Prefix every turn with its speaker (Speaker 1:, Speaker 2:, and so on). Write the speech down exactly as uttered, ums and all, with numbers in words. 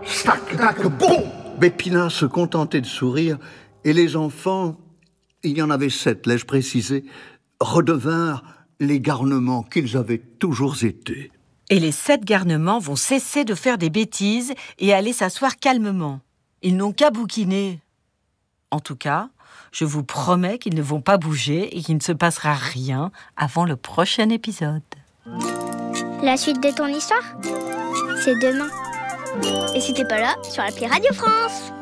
Speaker 1: Stac, tac, boum. Bépina se contentait de sourire, et les enfants, il y en avait sept, l'ai-je précisé, redevinrent les garnements qu'ils avaient toujours été.
Speaker 2: Et les sept garnements vont cesser de faire des bêtises et aller s'asseoir calmement. Ils n'ont qu'à bouquiner. En tout cas, je vous promets qu'ils ne vont pas bouger et qu'il ne se passera rien avant le prochain épisode.
Speaker 3: La suite de ton histoire, c'est demain. Et si t'es pas là, sur l'appli Radio France.